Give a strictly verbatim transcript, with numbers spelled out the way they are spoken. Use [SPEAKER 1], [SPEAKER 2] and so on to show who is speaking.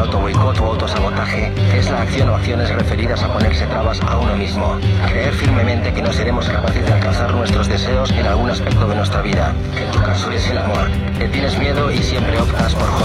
[SPEAKER 1] autoboicot o autosabotaje es la acción o acciones referidas a ponerse trabas a uno mismo. Creer firmemente que no seremos capaces de alcanzar nuestros deseos en algún aspecto de nuestra vida. En tu caso es el amor. Le tienes miedo y siempre optas por joder.